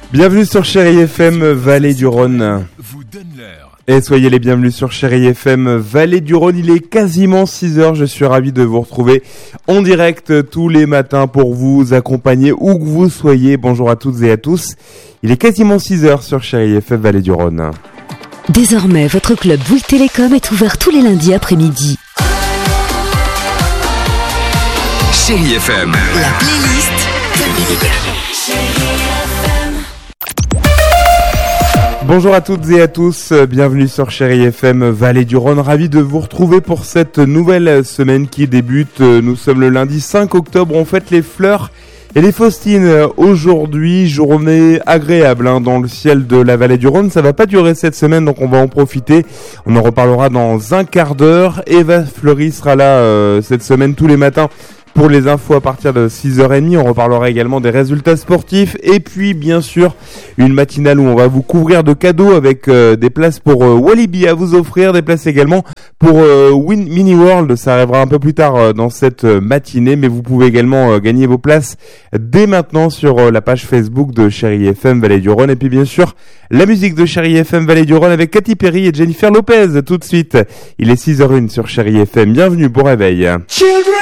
Bienvenue sur Chérie FM Vallée du Rhône. Vous donne l'heure. Et soyez les bienvenus sur Chérie FM Vallée du Rhône. Il est quasiment 6h. Je suis ravi de vous retrouver en direct tous les matins pour vous accompagner où que vous soyez. Bonjour à toutes et à tous. Il est quasiment 6h sur Chérie FM Vallée du Rhône. Désormais, votre club Bouygues Télécom est ouvert tous les lundis après-midi. Chérie FM. La playlist Bonjour à toutes et à tous, bienvenue sur Chérie FM Vallée du Rhône, ravi de vous retrouver pour cette nouvelle semaine qui débute. Nous sommes le lundi 5 octobre, on fête les fleurs et les faustines aujourd'hui, journée agréable dans le ciel de la Vallée du Rhône. Ça va pas durer cette semaine, donc on va en profiter. On en reparlera dans un quart d'heure. Eva Fleury sera là cette semaine tous les matins pour les infos à partir de 6h30. On reparlera également des résultats sportifs et puis bien sûr une matinale où on va vous couvrir de cadeaux avec des places pour Walibi à vous offrir, des places également pour Mini World. Ça arrivera un peu plus tard dans cette matinée, mais vous pouvez également gagner vos places dès maintenant sur la page Facebook de Chérie FM Vallée du Rhône. Et puis bien sûr la musique de Chérie FM Vallée du Rhône avec Katy Perry et Jennifer Lopez tout de suite. Il est 6h01 sur Chérie FM. Bienvenue, bon réveil.